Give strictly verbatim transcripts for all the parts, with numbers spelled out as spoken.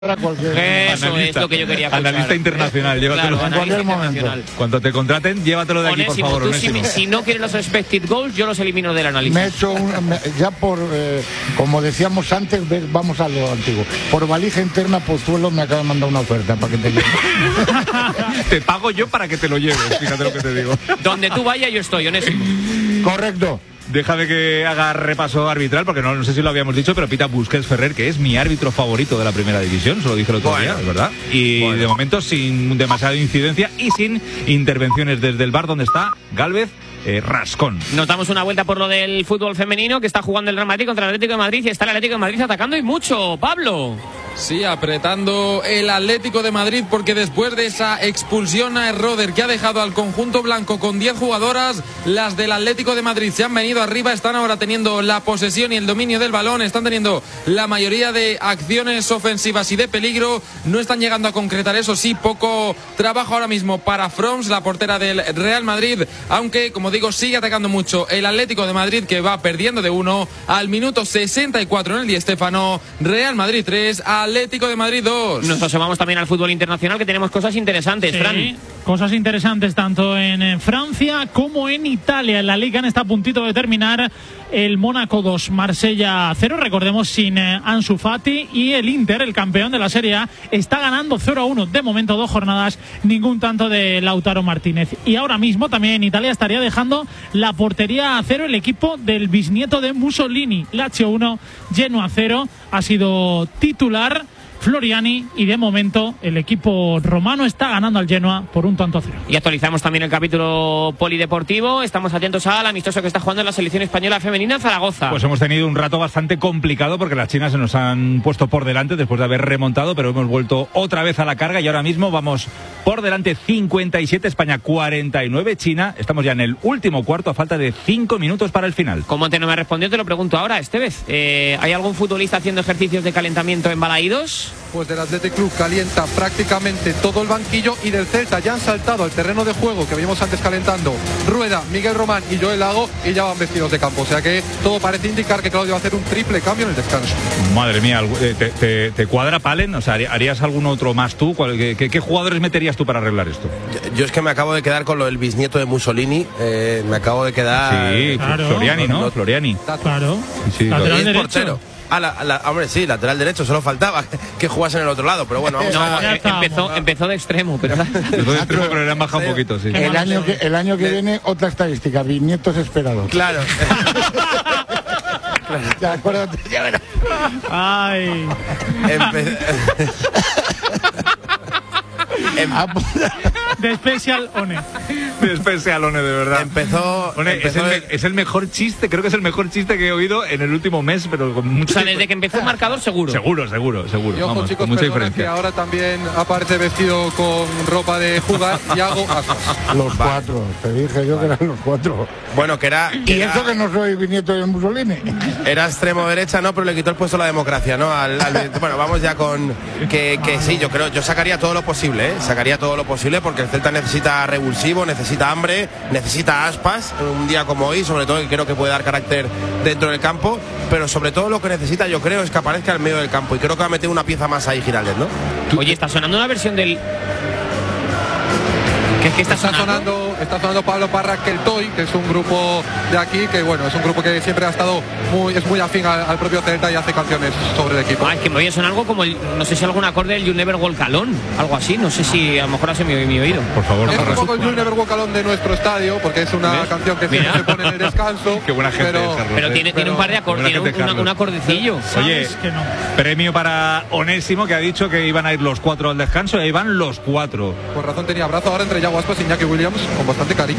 Cualquier... Eso analista, es lo que yo quería escuchar. Analista internacional, eh, llévatelo claro, en cualquier momento. Cuando te contraten, llévatelo de aquí, Onésimo, por favor. tú, si, si no quieres los expected goals, yo los elimino del análisis. Me he hecho un, me, ya por, eh, como decíamos antes, vamos a lo antiguo. Por valija interna, Pozuelo me acaba de mandar una oferta para que te lleves. Te pago yo para que te lo lleves, fíjate lo que te digo. Donde tú vayas, yo estoy, Onésimo. Correcto. Déjame que haga repaso arbitral, porque no, no sé si lo habíamos dicho, pero pita Busquets Ferrer, que es mi árbitro favorito de la primera división, se lo dije el otro bueno, día, ¿verdad? Y bueno, de momento sin demasiada incidencia y sin intervenciones desde el V A R, donde está Gálvez eh, Rascón. Nos damos una vuelta por lo del fútbol femenino, que está jugando el Real Madrid contra el Atlético de Madrid, y está el Atlético de Madrid atacando y mucho. Pablo. Sí, apretando el Atlético de Madrid, porque después de esa expulsión a Roder que ha dejado al conjunto blanco con diez jugadoras, las del Atlético de Madrid se han venido arriba, están ahora teniendo la posesión y el dominio del balón, están teniendo la mayoría de acciones ofensivas y de peligro, no están llegando a concretar, eso sí, poco trabajo ahora mismo para Froms, la portera del Real Madrid, aunque, como digo, sigue atacando mucho el Atlético de Madrid, que va perdiendo de uno al minuto sesenta y cuatro en el Di Stéfano. Real Madrid tres, Atlético de Madrid dos. Nos asomamos también al fútbol internacional, que tenemos cosas interesantes, sí, Fran. Cosas interesantes tanto en Francia como en Italia. En la Liga está a puntito de terminar el Mónaco dos, Marsella cero. Recordemos sin Ansu Fati, y el Inter, el campeón de la Serie A, está ganando cero a uno. De momento, dos jornadas, ningún tanto de Lautaro Martínez. Y ahora mismo también en Italia estaría dejando la portería a cero el equipo del bisnieto de Mussolini. Lazio uno, Genoa cero. Ha sido titular Floriani, y de momento el equipo romano está ganando al Genoa por un tanto a cero. Y actualizamos también el capítulo polideportivo. Estamos atentos al amistoso que está jugando en la selección española femenina en Zaragoza. Pues hemos tenido un rato bastante complicado, porque las chinas se nos han puesto por delante después de haber remontado, pero hemos vuelto otra vez a la carga y ahora mismo vamos por delante cincuenta y siete, España cuarenta y nueve, China. Estamos ya en el último cuarto a falta de cinco minutos para el final. Como antes no me ha respondido, te lo pregunto ahora, Estevez. Eh, ¿Hay algún futbolista haciendo ejercicios de calentamiento en Balaídos? Pues del Athletic Club calienta prácticamente todo el banquillo, y del Celta ya han saltado al terreno de juego que veíamos antes calentando Rueda, Miguel Román y Joel Lago, y ya van vestidos de campo. O sea que todo parece indicar que Claudio va a hacer un triple cambio en el descanso. Madre mía, ¿te, te, te cuadra Palen? O sea, ¿harías algún otro más tú? ¿Qué, qué, qué jugadores meterías tú para arreglar esto? Yo, yo es que me acabo de quedar con lo del bisnieto de Mussolini. Eh, me acabo de quedar... Sí, claro. Floriani, ¿no? no Floriani. Claro. Sí, lateral derecho. Portero. Ah, la, la, hombre, sí, lateral derecho, solo faltaba que jugase en el otro lado, pero bueno, vamos no, a... eh, empezó, empezó de extremo, pero... empezó de extremo, pero le han bajado un poquito, sí. El año que, el año que viene, otra estadística, bisnietos esperados. Claro. Ya, acuérdate, ya verás. Ay. Empe... De Special One. De Special One, de verdad. Empezó, One, empezó es, el, de... es el mejor chiste, creo que es el mejor chiste que he oído en el último mes, pero con mucho... O sea, desde que empezó el marcador, seguro. Seguro, seguro, seguro. Y ojo, Vamos, chicos, con mucha perdona, diferencia. que ahora también aparece vestido con ropa de jugar Iago Aspas. Los cuatro, te dije yo que eran los cuatro. Bueno, que era... Que y era... eso que no soy bisnieto de Mussolini. Era extremo derecha, ¿no? Pero le quitó el puesto a la democracia, ¿no? Al, al... Bueno, vamos ya con... Que, que sí, yo creo... Yo sacaría todo lo posible, ¿eh? Sacaría todo lo posible, porque el Celta necesita revulsivo, necesita hambre, necesita Aspas, un día como hoy, sobre todo, que creo que puede dar carácter dentro del campo, pero sobre todo lo que necesita, yo creo, es que aparezca en medio del campo, y creo que va a meter una pieza más ahí, Giraldez, ¿no? Oye, está sonando una versión del... ¿Qué es que está, está sonando? sonando? Está sonando Pablo Parra Keltoy, que es un grupo de aquí, que bueno, es un grupo que siempre ha estado muy, es muy afín al, al propio Celta y hace canciones sobre el equipo. Ah, es que me oye sonar algo como, el, no sé si algún acorde del You'll Never Walk Alone, algo así, no sé si a lo mejor hace mi, mi oído. Por favor, es no, un poco el You'll Never Walk Alone de nuestro estadio, porque es una ¿ves? canción que siempre se pone en el descanso. Qué buena gente pero, es, Carlos, pero eh. tiene, tiene un par de acordes, tiene un, una, un acordecillo. Oye, que no. Premio para Onésimo, que ha dicho que iban a ir los cuatro al descanso, y ahí van los cuatro. Por razón tenía abrazo ahora entre Iago Aspas y Iñaki Williams, con bastante cariño.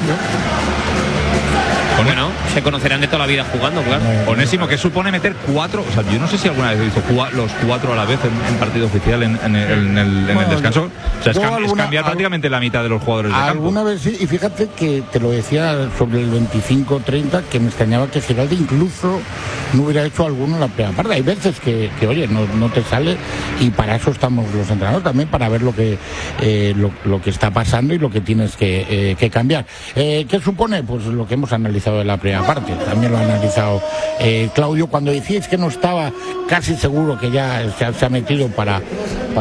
Bueno, se conocerán de toda la vida jugando, claro. Onésimo, ¿qué supone meter cuatro? O sea, yo no sé si alguna vez he visto cua los cuatro a la vez en, en partido oficial en, en, el, en, el, en bueno, el descanso. O sea, es, cam alguna, es cambiar prácticamente la mitad de los jugadores de campo. Alguna vez sí, y fíjate que te lo decía sobre el veinticinco treinta, que me extrañaba que Giraldo incluso no hubiera hecho alguno en la primera parte. Hay veces que, que oye, no, no te sale, y para eso estamos los entrenadores también, para ver lo que eh, lo, lo que está pasando y lo que tienes que, eh, que cambiar. Eh, ¿Qué supone? Pues lo que hemos analizado analizado en la primera parte, también lo ha analizado eh, Claudio. Cuando decíais que no estaba casi seguro que ya se ha, se ha metido para, para